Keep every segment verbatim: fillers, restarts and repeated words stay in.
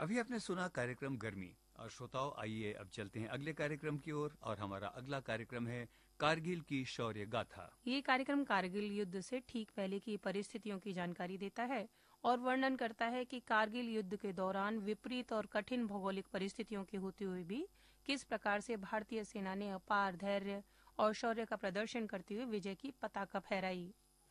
अभी आपने सुना कार्यक्रम गर्मी। और श्रोताओं, आइए अब चलते हैं अगले कार्यक्रम की ओर। और, और हमारा अगला कार्यक्रम है कारगिल की शौर्य गाथा। ये कार्यक्रम कारगिल युद्ध से ठीक पहले की परिस्थितियों की जानकारी देता है और वर्णन करता है कि कारगिल युद्ध के दौरान विपरीत और कठिन भौगोलिक परिस्थितियों के होते हुए भी किस प्रकार से भारतीय सेना ने अपार धैर्य और शौर्य का प्रदर्शन करते हुए विजय की पताका फहराई।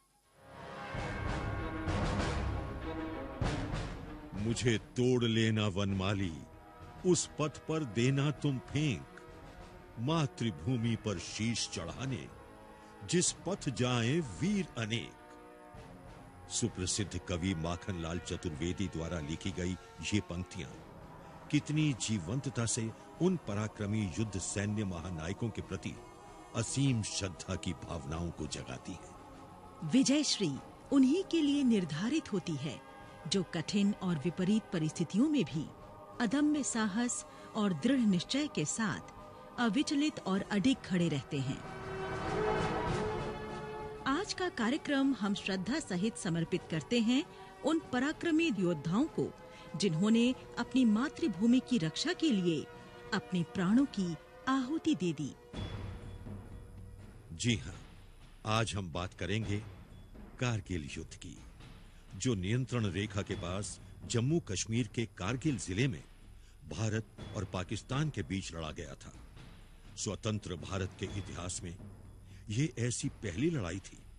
मुझे तोड़ लेना वनमाली, उस पथ पर देना तुम फेंक, मातृभूमि पर शीश चढ़ाने जिस पथ जाएं वीर अनेक। सुप्रसिद्ध कवि माखनलाल चतुर्वेदी द्वारा लिखी गई ये पंक्तियां कितनी जीवंतता से उन पराक्रमी युद्ध सैन्य महानायकों के प्रति असीम श्रद्धा की भावनाओं को जगाती है। विजयश्री उन्हीं के लिए निर्धारित होती है जो कठिन और विपरीत परिस्थितियों में भी अदम्य साहस और दृढ़ निश्चय के साथ अविचलित और अडिग खड़े रहते हैं। आज का कार्यक्रम हम श्रद्धा सहित समर्पित करते हैं उन पराक्रमी योद्धाओं को जिन्होंने अपनी मातृभूमि की रक्षा के लिए अपने प्राणों की आहुति दे दी। जी हाँ, आज हम बात करेंगे कारगिल युद्ध की, जो नियंत्रण रेखा के पास जम्मू कश्मीर के कारगिल जिले में भारत और पाकिस्तान के बीच लड़ा गया था। स्वतंत्र भारत के इतिहास में यह ऐसी पहली लड़ाई थी